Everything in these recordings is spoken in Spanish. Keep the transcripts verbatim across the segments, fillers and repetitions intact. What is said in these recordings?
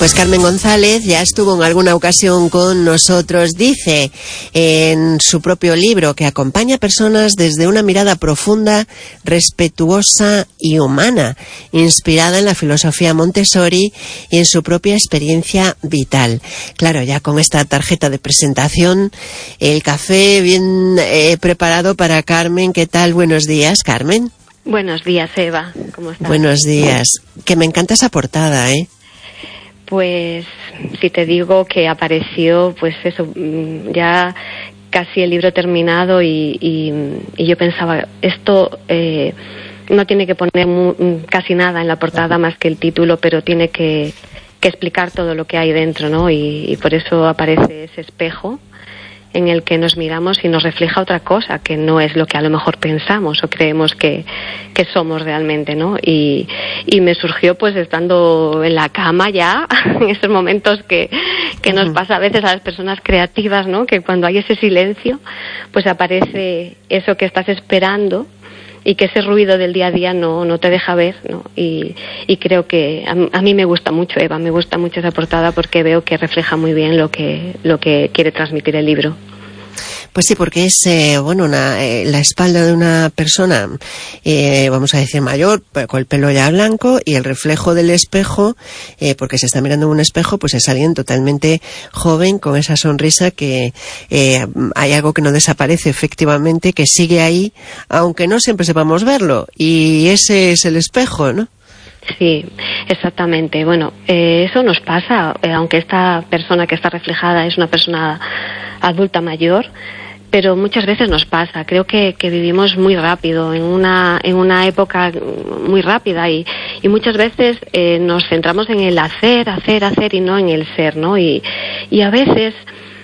Pues Carmen González ya estuvo en alguna ocasión con nosotros. Dice en su propio libro que acompaña a personas desde una mirada profunda, respetuosa y humana, inspirada en la filosofía Montessori y en su propia experiencia vital. Claro, ya con esta tarjeta de presentación, el café bien eh, preparado para Carmen. ¿Qué tal? Buenos días, Carmen. Buenos días, Eva. ¿Cómo estás? Buenos días. Que me encanta esa portada, ¿eh? Pues si te digo que apareció, pues eso, ya casi el libro terminado y, y, y yo pensaba, esto eh, no tiene que poner mu, casi nada en la portada más que el título, pero tiene que, que explicar todo lo que hay dentro, ¿no? Y, y por eso aparece ese espejo en el que nos miramos y nos refleja otra cosa que no es lo que a lo mejor pensamos o creemos que, que somos realmente, ¿no? Y, y me surgió pues estando en la cama ya, en esos momentos que, que nos pasa a veces a las personas creativas, ¿no? Que cuando hay ese silencio, pues aparece eso que estás esperando y que ese ruido del día a día no, no te deja ver, ¿no? Y, y creo que a, a mí me gusta mucho, Eva, me gusta mucho esa portada porque veo que refleja muy bien lo que, lo que quiere transmitir el libro. Pues sí, porque es, eh, bueno, una, eh, la espalda de una persona, eh, vamos a decir mayor, con el pelo ya blanco, y el reflejo del espejo, eh, porque se está mirando en un espejo, pues es alguien totalmente joven, con esa sonrisa que eh, hay algo que no desaparece, efectivamente, que sigue ahí, aunque no siempre sepamos verlo, y ese es el espejo, ¿no? Sí, exactamente. Bueno, eh, eso nos pasa, eh, aunque esta persona que está reflejada es una persona adulta mayor, pero muchas veces nos pasa. Creo que, que vivimos muy rápido, en una en una época muy rápida y, y muchas veces eh, nos centramos en el hacer, hacer, hacer y no en el ser, ¿no? Y, y a veces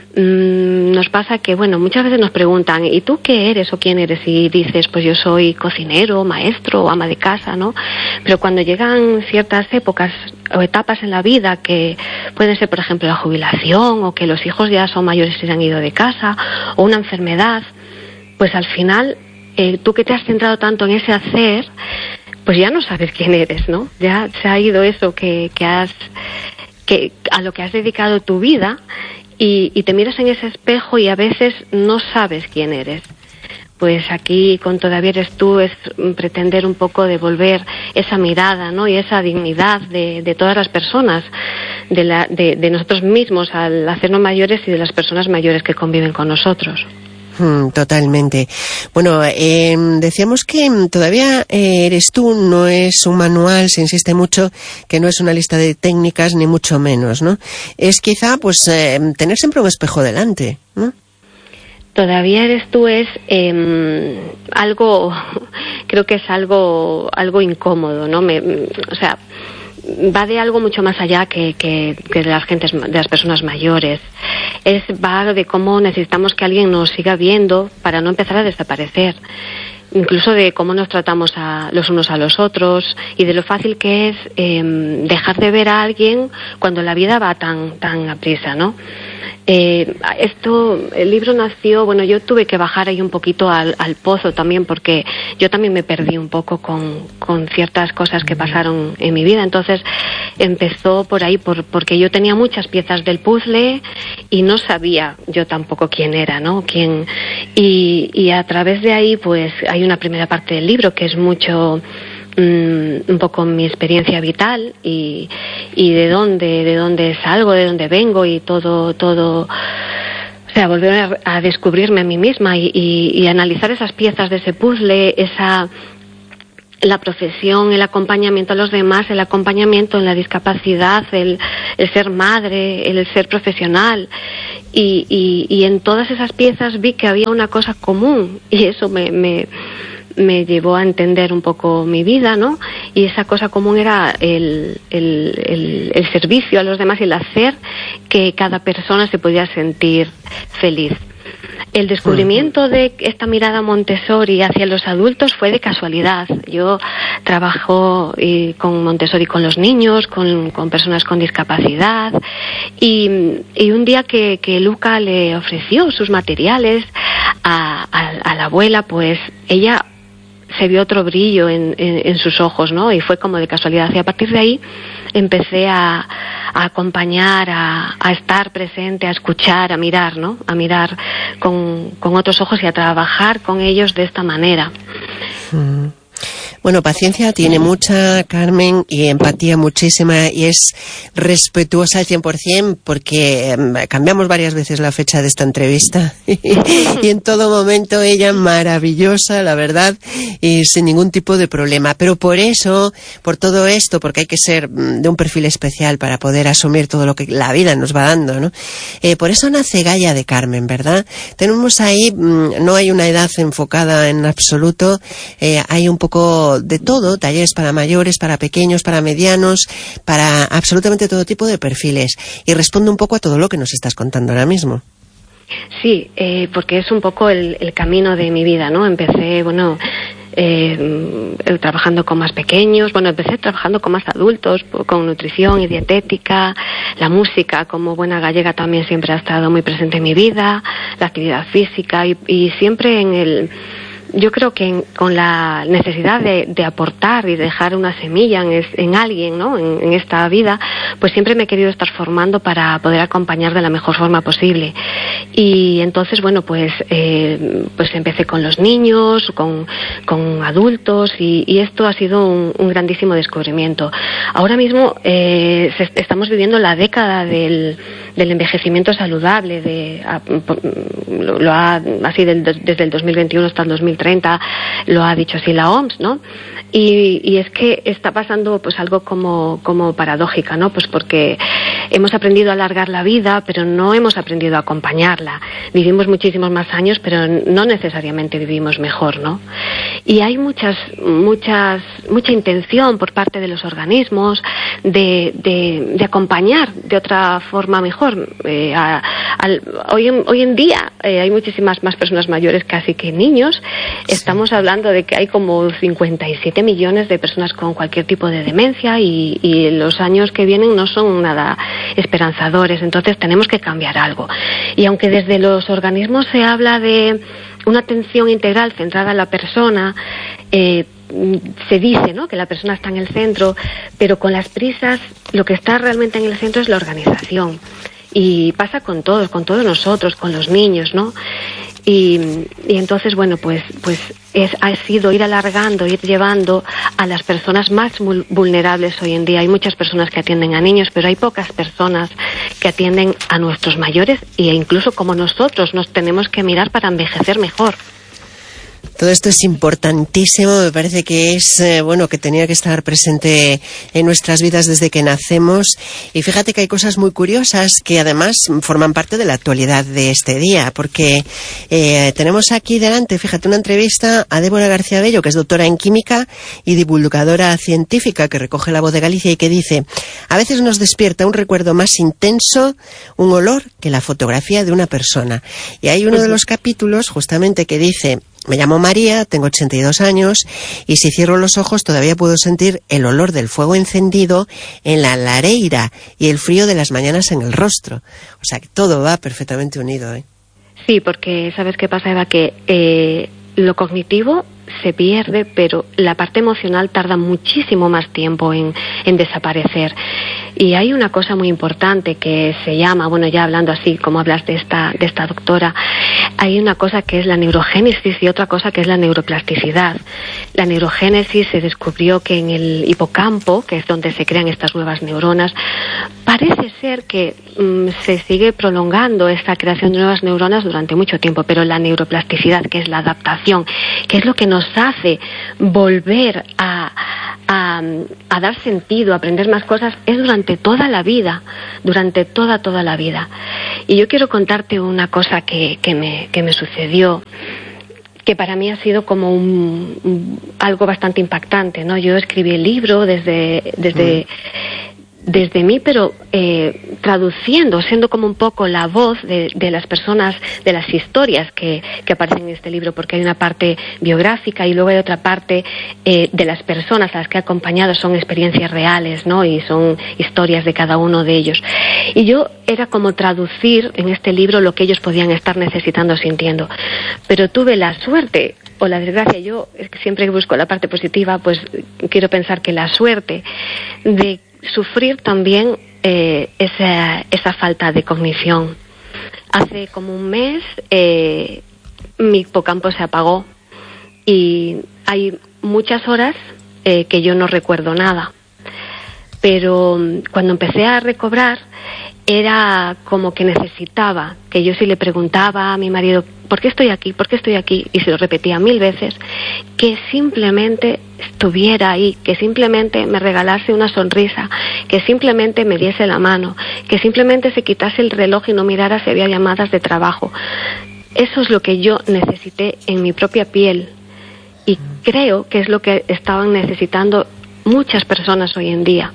mmm, nos pasa que, bueno, muchas veces nos preguntan, ¿y tú qué eres o quién eres? Y dices, pues yo soy cocinero, maestro o ama de casa, ¿no? Pero cuando llegan ciertas épocas o etapas en la vida que pueden ser, por ejemplo, la jubilación o que los hijos ya son mayores y se han ido de casa o una enfermedad, pues al final eh, tú que te has centrado tanto en ese hacer, pues ya no sabes quién eres, ¿no? Ya se ha ido eso que, que has que a lo que has dedicado tu vida y, y te miras en ese espejo y a veces no sabes quién eres. Pues aquí con Todavía eres tú es pretender un poco devolver esa mirada, ¿no? Y esa dignidad de, de todas las personas, de, la, de, de nosotros mismos al hacernos mayores y de las personas mayores que conviven con nosotros. Mm, totalmente. Bueno, eh, decíamos que Todavía eres tú no es un manual, se insiste mucho que no es una lista de técnicas ni mucho menos, ¿no? Es quizá pues eh, tener siempre un espejo delante, ¿no? Todavía eres tú es eh, algo, creo que es algo algo incómodo, ¿no? Me, o sea, va de algo mucho más allá que, que, que de las gentes, de las personas mayores. Es va de cómo necesitamos que alguien nos siga viendo para no empezar a desaparecer. Incluso de cómo nos tratamos a los unos a los otros y de lo fácil que es eh, dejar de ver a alguien cuando la vida va tan tan aprisa, ¿no? Eh, esto, el libro nació, bueno, yo tuve que bajar ahí un poquito al, al pozo también porque yo también me perdí un poco con, con ciertas cosas que pasaron en mi vida. Entonces empezó por ahí, por, porque yo tenía muchas piezas del puzzle y no sabía yo tampoco quién era, ¿no? Quién, y, y a través de ahí pues hay una primera parte del libro que es mucho un poco mi experiencia vital y, y de dónde de dónde salgo, de dónde vengo y todo todo o sea, volver a, a descubrirme a mí misma y, y, y analizar esas piezas de ese puzzle, esa la profesión, el acompañamiento a los demás, el acompañamiento en la discapacidad, el, el ser madre, el ser profesional y, y, y en todas esas piezas vi que había una cosa común y eso me, me me llevó a entender un poco mi vida, ¿no? Y esa cosa común era el, el, el, el servicio a los demás y el hacer que cada persona se podía sentir feliz. El descubrimiento de esta mirada Montessori hacia los adultos fue de casualidad. Yo trabajo y con Montessori con los niños, con, con personas con discapacidad y, y un día que, que Luca le ofreció sus materiales a, a, a la abuela, pues ella se vio otro brillo en, en, en sus ojos, ¿no? Y fue como de casualidad. Y a partir de ahí empecé a, a acompañar, a, a estar presente, a escuchar, a mirar, ¿no? A mirar con, con otros ojos y a trabajar con ellos de esta manera. Mm. Bueno, paciencia tiene mucha, Carmen, y empatía muchísima, y es respetuosa al cien por cien, porque eh, cambiamos varias veces la fecha de esta entrevista y en todo momento ella maravillosa, la verdad, y sin ningún tipo de problema. Pero por eso, por todo esto, porque hay que ser de un perfil especial para poder asumir todo lo que la vida nos va dando, ¿no? Eh, por eso nace Gaia de Carmen, ¿verdad? Tenemos ahí, mmm, no hay una edad enfocada en absoluto, eh, hay un poco de todo, talleres para mayores, para pequeños, para medianos, para absolutamente todo tipo de perfiles, y responde un poco a todo lo que nos estás contando ahora mismo. Sí, eh, porque es un poco el, el camino de mi vida, ¿no? Empecé, bueno, eh, trabajando con más pequeños, bueno, empecé trabajando con más adultos, con nutrición y dietética, la música como buena gallega también siempre ha estado muy presente en mi vida, la actividad física y, y siempre en el... Yo creo que en, con la necesidad de, de aportar y dejar una semilla en, es, en alguien, ¿no? En, en esta vida, pues siempre me he querido estar formando para poder acompañar de la mejor forma posible. Y entonces, bueno, pues eh, pues empecé con los niños, con, con adultos, y, y esto ha sido un, un grandísimo descubrimiento. Ahora mismo eh, se, estamos viviendo la década del, del envejecimiento saludable, de, a, lo, lo ha así del, desde el dos mil veintiuno hasta el dos mil treinta, lo ha dicho así la O M S, ¿no? Y, y es que está pasando pues algo como, como paradójica, ¿no? Pues porque hemos aprendido a alargar la vida, pero no hemos aprendido a acompañarla. Vivimos muchísimos más años, pero no necesariamente vivimos mejor, ¿no? Y hay muchas, muchas, mucha intención por parte de los organismos de, de, de acompañar de otra forma mejor. Eh, a, a, hoy, en, hoy en día eh, hay muchísimas más personas mayores casi que niños. Estamos hablando de que hay como cincuenta y siete millones de personas con cualquier tipo de demencia y, y los años que vienen no son nada esperanzadores, entonces tenemos que cambiar algo. Y aunque desde los organismos se habla de una atención integral centrada en la persona, eh, se dice, ¿no?, que la persona está en el centro, pero con las prisas lo que está realmente en el centro es la organización. Y pasa con todos, con todos nosotros, con los niños, ¿no? Y, y entonces, bueno, pues pues es, ha sido ir alargando, ir llevando a las personas más vulnerables hoy en día. Hay muchas personas que atienden a niños, pero hay pocas personas que atienden a nuestros mayores, e incluso como nosotros nos tenemos que mirar para envejecer mejor. Todo esto es importantísimo, me parece que es, eh, bueno, que tenía que estar presente en nuestras vidas desde que nacemos. Y fíjate que hay cosas muy curiosas que además forman parte de la actualidad de este día, porque eh, tenemos aquí delante, fíjate, una entrevista a Débora García Bello, que es doctora en química y divulgadora científica, que recoge La Voz de Galicia y que dice: a veces nos despierta un recuerdo más intenso, un olor, que la fotografía de una persona. Y hay uno de los capítulos justamente que dice: me llamo María, tengo ochenta y dos años y si cierro los ojos todavía puedo sentir el olor del fuego encendido en la lareira y el frío de las mañanas en el rostro. O sea, que todo va perfectamente unido, ¿eh? Sí, porque ¿sabes qué pasa, Eva? Que eh, lo cognitivo se pierde, pero la parte emocional tarda muchísimo más tiempo en, en desaparecer. Y hay una cosa muy importante que se llama, bueno, ya hablando así como hablas de esta, de esta doctora, hay una cosa que es la neurogénesis y otra cosa que es la neuroplasticidad. La neurogénesis se descubrió que en el hipocampo, que es donde se crean estas nuevas neuronas, parece ser que mmm, se sigue prolongando esta creación de nuevas neuronas durante mucho tiempo, pero la neuroplasticidad, que es la adaptación, que es lo que nos hace volver a, a, a dar sentido, a aprender más cosas, es durante toda la vida, durante toda, toda la vida. Y yo quiero contarte una cosa que, que, me, que me sucedió, que para mí ha sido como un, un, algo bastante impactante, ¿no? Yo escribí el libro desde... desde mm. desde mí, pero eh, traduciendo, siendo como un poco la voz de, de las personas, de las historias que, que aparecen en este libro, porque hay una parte biográfica y luego hay otra parte eh, de las personas a las que he acompañado, son experiencias reales, ¿no? Y son historias de cada uno de ellos. Y yo era como traducir en este libro lo que ellos podían estar necesitando, sintiendo. Pero tuve la suerte o la desgracia, yo siempre busco la parte positiva, pues quiero pensar que la suerte de sufrir también eh, esa, esa falta de cognición. Hace como un mes eh, mi hipocampo se apagó y hay muchas horas eh, que yo no recuerdo nada. Pero cuando empecé a recobrar era como que necesitaba, que yo sí le preguntaba a mi marido, ¿por qué estoy aquí? ¿Por qué estoy aquí? Y se lo repetía mil veces, que simplemente estuviera ahí, que simplemente me regalase una sonrisa, que simplemente me diese la mano, que simplemente se quitase el reloj y no mirara si había llamadas de trabajo. Eso es lo que yo necesité en mi propia piel y creo que es lo que estaban necesitando muchas personas hoy en día.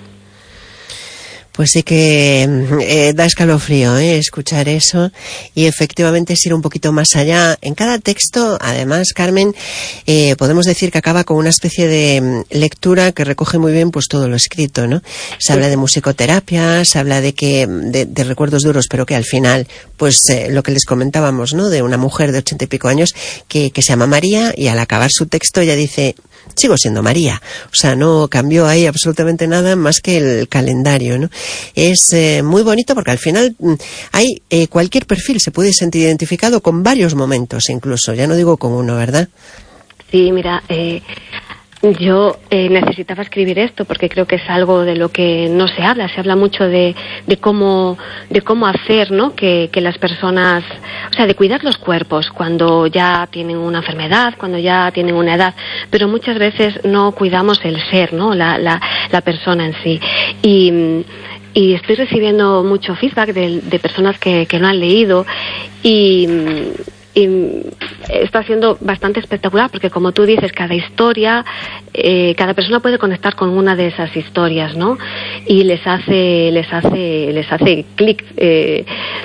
Pues sí que eh, da escalofrío eh, escuchar eso y efectivamente es ir un poquito más allá. En cada texto, además, Carmen, eh, podemos decir que acaba con una especie de lectura que recoge muy bien pues todo lo escrito, ¿no? Se habla de musicoterapia, se habla de que de, de recuerdos duros, pero que al final, pues eh, lo que les comentábamos, ¿no? De una mujer de ochenta y pico años que, que se llama María y al acabar su texto ella dice, sigo siendo María. O sea, no cambió ahí absolutamente nada más que el calendario, ¿no? Es eh, muy bonito porque al final hay eh, cualquier perfil se puede sentir identificado con varios momentos incluso, ya no digo con uno, ¿verdad? Sí, mira, eh, yo eh, necesitaba escribir esto porque creo que es algo de lo que no se habla, se habla mucho de, de cómo de cómo hacer, ¿no? Que, que las personas, o sea, de cuidar los cuerpos cuando ya tienen una enfermedad, cuando ya tienen una edad, pero muchas veces no cuidamos el ser, ¿no? La, la, la persona en sí. Y Y estoy recibiendo mucho feedback de, de personas que, que lo han leído y, y está siendo bastante espectacular porque, como tú dices, cada historia, eh, cada persona puede conectar con una de esas historias, ¿no? Y les hace, les hace, les hace clic. Eh,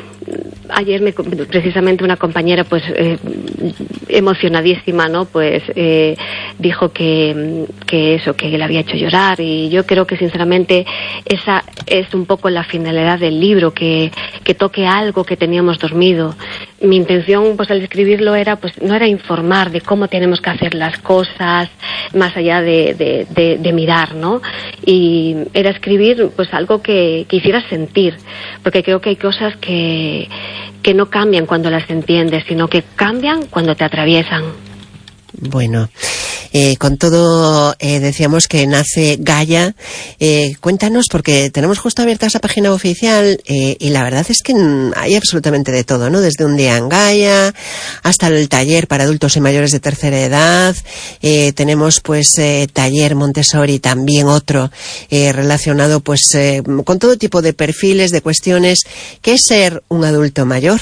Ayer me, precisamente una compañera pues eh, emocionadísima, ¿no? Pues eh, dijo que, que eso, que le había hecho llorar y yo creo que sinceramente esa es un poco la finalidad del libro, que, que toque algo que teníamos dormido. Mi intención pues al escribirlo era pues no era informar de cómo tenemos que hacer las cosas más allá de, de, de, de mirar, ¿no? Y era escribir pues algo que, que hiciera sentir, porque creo que hay cosas que que no cambian cuando las entiendes, sino que cambian cuando te atraviesan. Bueno, eh, con todo eh, decíamos que nace Gaia. Eh, cuéntanos, porque tenemos justo abierta esa página oficial eh, y la verdad es que hay absolutamente de todo, ¿no? Desde un día en Gaia hasta el taller para adultos y mayores de tercera edad. Eh, tenemos pues eh, taller Montessori, también otro eh, relacionado pues eh, con todo tipo de perfiles, de cuestiones. ¿Qué es ser un adulto mayor?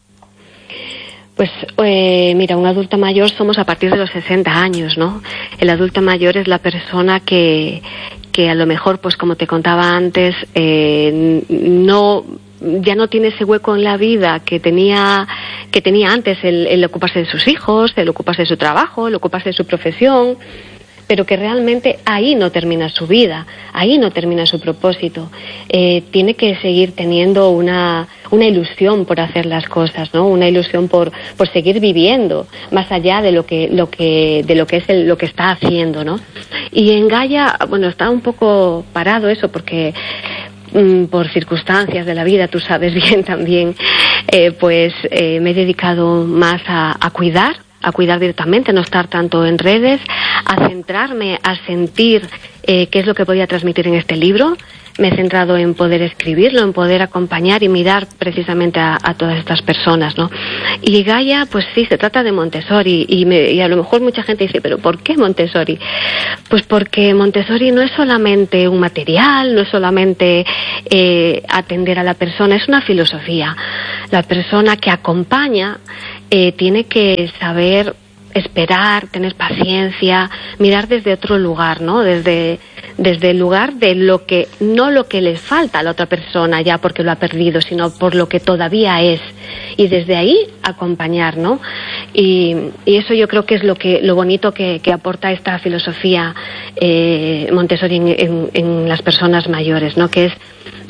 Pues eh, mira, un adulto mayor somos a partir de los sesenta años, ¿no? El adulto mayor es la persona que, que a lo mejor, pues como te contaba antes, eh, no ya no tiene ese hueco en la vida que tenía que tenía antes, el, el ocuparse de sus hijos, el ocuparse de su trabajo, el ocuparse de su profesión, pero que realmente ahí no termina su vida, ahí no termina su propósito. Eh, tiene que seguir teniendo una, una ilusión por hacer las cosas, ¿no? Una ilusión por, por seguir viviendo, más allá de lo que, lo que, de lo que es el, lo que está haciendo, ¿no? Y en Gaia, bueno, está un poco parado eso porque mm, por circunstancias de la vida, tú sabes bien también, eh, pues eh, me he dedicado más a, a cuidar, a cuidar directamente, no estar tanto en redes, a centrarme, a sentir eh, qué es lo que podía transmitir en este libro. Me he centrado en poder escribirlo, en poder acompañar y mirar precisamente a, a todas estas personas, ¿no? Y Gaia, pues sí, se trata de Montessori y, me, y a lo mejor mucha gente dice, ¿pero por qué Montessori? Pues porque Montessori no es solamente un material, no es solamente eh, atender a la persona, es una filosofía. La persona que acompaña eh, tiene que saber esperar, tener paciencia, mirar desde otro lugar, ¿no? Desde, desde el lugar de lo que, no lo que le falta a la otra persona ya porque lo ha perdido, sino por lo que todavía es. Y desde ahí acompañar, ¿no? Y, y eso yo creo que es lo que, lo bonito que, que aporta esta filosofía eh, Montessori en, en, en las personas mayores, ¿no? Que es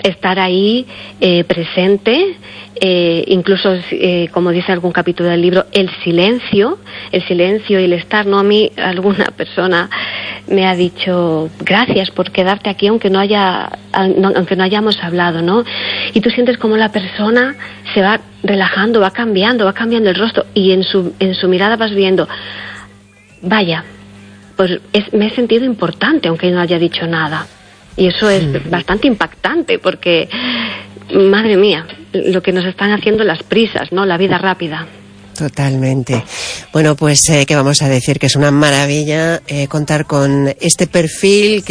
estar ahí eh, presente, eh, incluso eh, como dice algún capítulo del libro, el silencio, el silencio y el estar, ¿no? A mí alguna persona me ha dicho gracias por quedarte aquí aunque no haya aunque no hayamos hablado, ¿no? Y tú sientes como la persona se va relajando, va cambiando, va cambiando el rostro, y en su en su mirada vas viendo, vaya, pues es, me he sentido importante aunque no haya dicho nada. Y eso es sí. bastante impactante, porque, madre mía, lo que nos están haciendo las prisas, ¿no? La vida rápida. Totalmente. Bueno, pues, eh, ¿qué vamos a decir? Que es una maravilla eh, contar con este perfil que